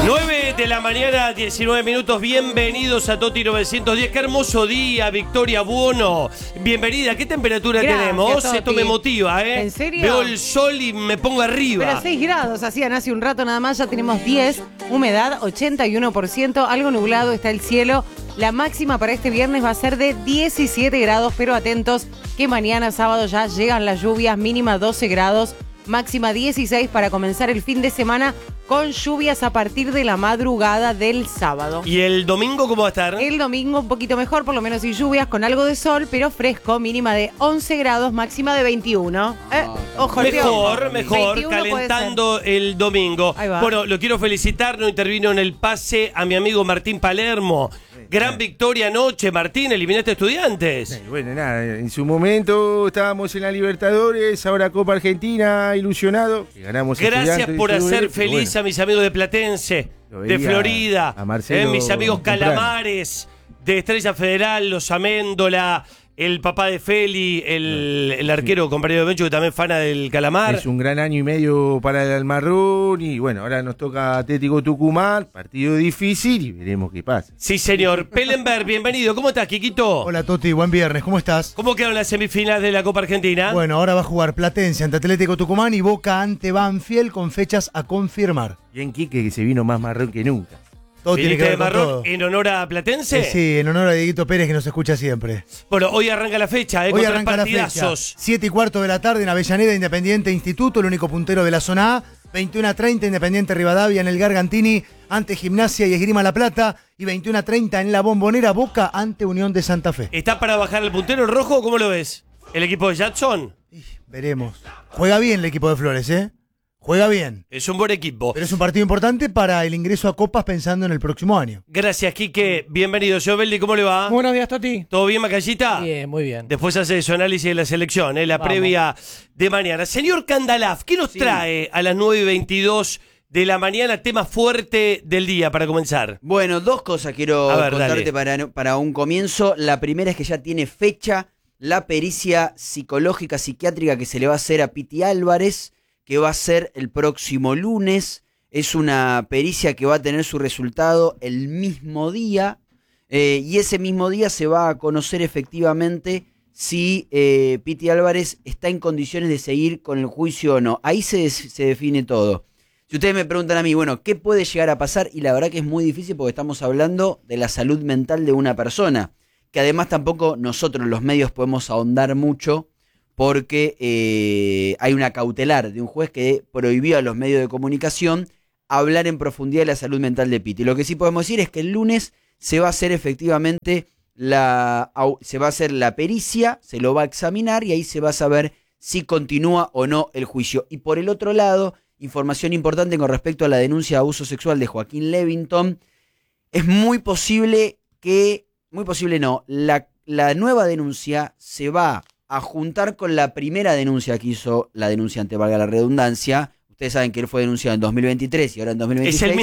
9 de la mañana, 19 minutos. Bienvenidos a Toti 910. Qué hermoso día, Victoria Buono. Bienvenida. ¿Qué temperatura tenemos? Toti. Esto me motiva, ¿eh? ¿En serio? Veo el sol y me pongo arriba. Pero 6 grados hacían hace un rato nada más, ya tenemos 10, humedad 81%, algo nublado está el cielo. La máxima para este viernes va a ser de 17 grados, pero atentos que mañana sábado ya llegan las lluvias, mínima 12 grados, máxima 16 para comenzar el fin de semana con lluvias a partir de la madrugada del sábado. ¿Y el domingo cómo va a estar? El domingo un poquito mejor, por lo menos sin lluvias, con algo de sol, pero fresco, mínima de 11 grados, máxima de 21. Ojo, Mejor, 21 calentando el domingo. Ahí va. Bueno, lo quiero felicitar, no intervino en el pase a mi amigo Martín Palermo. Gran victoria anoche, Martín, eliminaste a Estudiantes. Bueno, nada, en su momento estábamos en la Libertadores, ahora Copa Argentina, ilusionado. Y ganamos Gracias Estudiantes, por hacer bueno, feliz a mis amigos de Platense, Lo de veía Florida, a Marcelo mis amigos temprano. Calamares, de Estrella Federal, los Améndola, el papá de Feli, el arquero compañero de Bencho que también fana del Calamar. Es un gran año y medio para el Almarrón y bueno, ahora nos toca Atlético Tucumán, partido difícil y veremos qué pasa. Sí, señor. Pellenberg, bienvenido. ¿Cómo estás, Quiquito? Hola Toti, buen viernes, ¿cómo estás? ¿Cómo quedaron las semifinales de la Copa Argentina? Bueno, ahora va a jugar Platense ante Atlético Tucumán y Boca ante Banfield con fechas a confirmar. Bien Quique que se vino más marrón que nunca. Todo tiene que ¿Viniste de ver con marrón todo. en honor a Platense? Sí, en honor a Dieguito Pérez que nos escucha siempre. Bueno, hoy arranca la fecha, Hoy contra arranca la fecha, partidazos. 7:15 de la tarde en Avellaneda, Independiente Instituto, el único puntero de la zona A. 21:30 Independiente Rivadavia en el Gargantini ante Gimnasia y Esgrima La Plata. Y 21:30 en la Bombonera, Boca ante Unión de Santa Fe. ¿Está para bajar el puntero el rojo? ¿Cómo lo ves? ¿El equipo de Jackson? Veremos. Juega bien el equipo de Flores, ¿eh? Juega bien. Es un buen equipo. Pero es un partido importante para el ingreso a Copas pensando en el próximo año. Gracias, Quique. Bienvenido. Señor Beldi, ¿cómo le va? Buenos días, Toti. ¿Todo bien, Macallita? Bien, muy bien. Después hace su análisis de la selección, la Vamos. previa de mañana. Señor Candalaf, ¿qué nos trae a las 9:22 de la mañana? Tema fuerte del día para comenzar. Bueno, dos cosas quiero A ver, contarte dale. para un comienzo. La primera es que ya tiene fecha la pericia psicológica, psiquiátrica que se le va a hacer a Piti Álvarez, que va a ser el próximo lunes. Es una pericia que va a tener su resultado el mismo día, y ese mismo día se va a conocer efectivamente si Piti Álvarez está en condiciones de seguir con el juicio o no. Ahí se define todo. Si ustedes me preguntan a mí, bueno, ¿qué puede llegar a pasar? Y la verdad que es muy difícil porque estamos hablando de la salud mental de una persona, que además tampoco nosotros los medios podemos ahondar mucho porque hay una cautelar de un juez que prohibió a los medios de comunicación hablar en profundidad de la salud mental de Piti. Lo que sí podemos decir es que el lunes se va a hacer efectivamente la pericia, se lo va a examinar y ahí se va a saber si continúa o no el juicio. Y por el otro lado, información importante con respecto a la denuncia de abuso sexual de Joaquín Levington. Es muy posible no, la nueva denuncia se va a juntar con la primera denuncia que hizo la denunciante, valga la redundancia. Ustedes saben que él fue denunciado en 2023 y ahora en 2026. Es el